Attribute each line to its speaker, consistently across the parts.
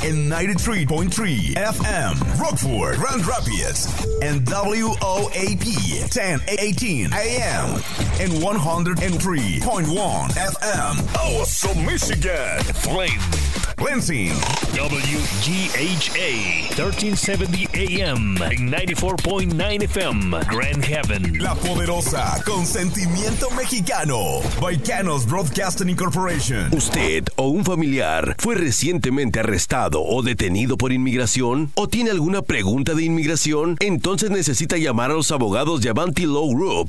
Speaker 1: en 93.3 FM, Rockford, Grand Rapids, and WOAP 1080 AM, and 103.1 FM, Awesome, Michigan, Flint, Lansing,
Speaker 2: WGHA 1370 AM, and 94.9 FM, Grand Haven,
Speaker 1: La Poderosa, con sentimiento mexicano, Baicanos Broadcasting Incorporation.
Speaker 3: ¿Usted o un familiar fue recientemente arrestado o detenido por inmigración? ¿O tiene alguna pregunta de inmigración? Entonces necesita llamar a los abogados de Avanti Law Group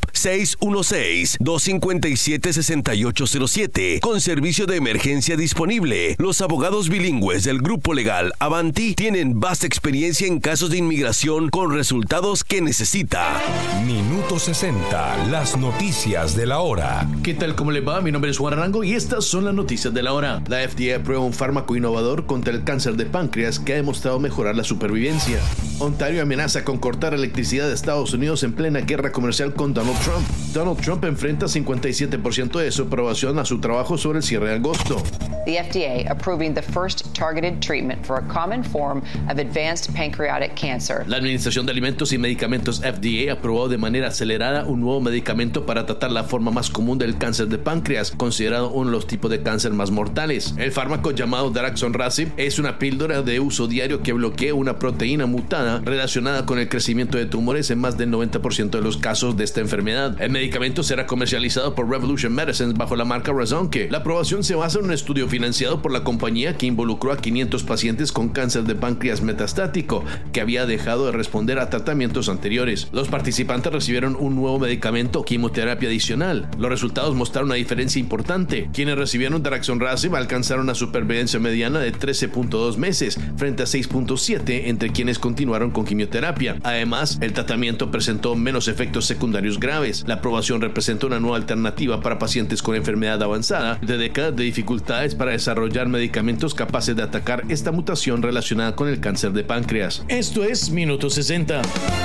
Speaker 3: 616-257-6807 con servicio de emergencia disponible. Los abogados bilingües del grupo legal Avanti tienen vasta experiencia en casos de inmigración con resultados que necesita.
Speaker 4: Minuto 60, las noticias de la hora.
Speaker 5: ¿Qué tal? ¿Cómo le va? Mi nombre es Juan Arango y estas son las noticias de la hora. La FDA aprueba un fármaco innovador contra el cáncer de páncreas que ha demostrado mejorar la supervivencia. Ontario amenaza con cortar electricidad de Estados Unidos en plena guerra comercial con Donald Trump. Donald Trump enfrenta 57% de su aprobación a su trabajo sobre el cierre de agosto.
Speaker 6: The FDA approving the first targeted treatment for a common form of advanced pancreatic cancer.
Speaker 5: La Administración de Alimentos y Medicamentos FDA aprobó de manera acelerada un nuevo medicamento para tratar la forma más común del cáncer de páncreas, considerado uno de los tipos de cáncer más mortales. El fármaco llamado daraxonrasib es una píldora de uso diario que bloquea una proteína mutada relacionada con el crecimiento de tumores en más del 90% de los casos de esta enfermedad. El medicamento será comercializado por Revolution Medicines bajo la marca Razonke. La aprobación se basa en un estudio financiado por la compañía que involucró a 500 pacientes con cáncer de páncreas metastático que había dejado de responder a tratamientos anteriores. Los participantes recibieron un nuevo medicamento o quimioterapia adicional. Los resultados mostraron una diferencia importante. Quienes recibieron daraxonrasib alcanzaron una supervivencia mediana de 13.2 meses frente a 6.7 entre quienes continuaron con quimioterapia. Además, el tratamiento presentó menos efectos secundarios graves. La aprobación representa una nueva alternativa para pacientes con enfermedad avanzada de décadas de dificultades para desarrollar medicamentos capaces de atacar esta mutación relacionada con el cáncer de páncreas. Esto es Minuto 60.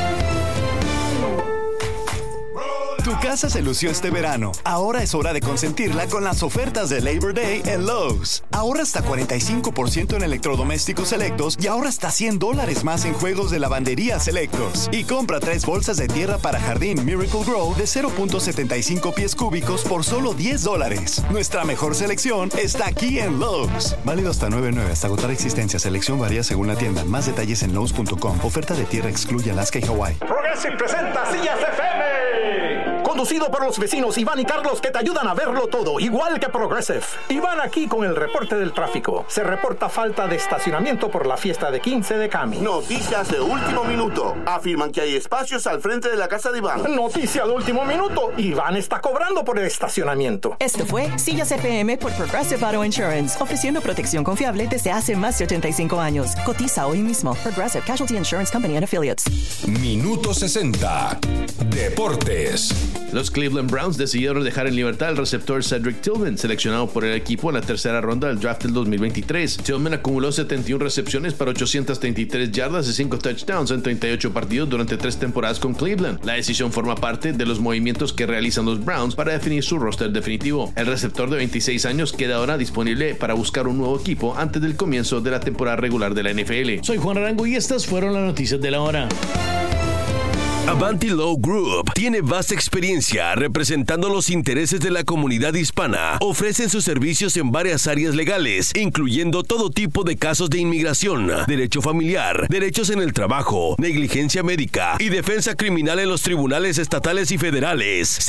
Speaker 7: Tu casa se lució este verano. Ahora es hora de consentirla con las ofertas de Labor Day en Lowe's. Ahorra hasta 45% en electrodomésticos selectos y ahorra hasta $100 más en juegos de lavandería selectos. Y compra 3 bolsas de tierra para jardín Miracle Grow de 0.75 pies cúbicos por solo $10. Nuestra mejor selección está aquí en Lowe's. Válido hasta 9/9 hasta agotar existencia. Selección varía según la tienda. Más detalles en Lowe's.com. Oferta de tierra excluye Alaska y Hawái.
Speaker 8: Progressive presenta Sillas FM. Conducido por los vecinos Iván y Carlos, que te ayudan a verlo todo, igual que Progressive. Iván aquí con el reporte del tráfico. Se reporta falta de estacionamiento por la fiesta de 15 de Cami.
Speaker 9: Noticias de último minuto. Afirman que hay espacios al frente de la casa de Iván.
Speaker 8: Noticia de último minuto. Iván está cobrando por el estacionamiento.
Speaker 10: Esto fue Sillas FM por Progressive Auto Insurance, ofreciendo protección confiable desde hace más de 85 años. Cotiza hoy mismo. Progressive Casualty Insurance Company and Affiliates.
Speaker 4: Minuto 60. Deportes.
Speaker 5: Los Cleveland Browns decidieron dejar en libertad al receptor Cedric Tillman, seleccionado por el equipo en la tercera ronda del draft del 2023. Tillman acumuló 71 recepciones para 833 yardas y 5 touchdowns en 38 partidos durante 3 temporadas con Cleveland. La decisión forma parte de los movimientos que realizan los Browns para definir su roster definitivo. El receptor de 26 años queda ahora disponible para buscar un nuevo equipo antes del comienzo de la temporada regular de la NFL. Soy Juan Arango y estas fueron las noticias de la hora.
Speaker 3: Avanti Law Group tiene vasta experiencia representando los intereses de la comunidad hispana. Ofrecen sus servicios en varias áreas legales, incluyendo todo tipo de casos de inmigración, derecho familiar, derechos en el trabajo, negligencia médica y defensa criminal en los tribunales estatales y federales.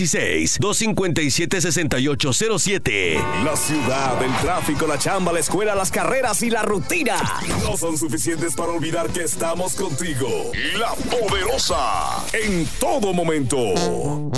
Speaker 3: 616-257-6807.
Speaker 1: La ciudad, el tráfico, la chamba, la escuela, las carreras y la rutina no son suficientes para olvidar que estamos contigo. La Poderosa, en todo momento.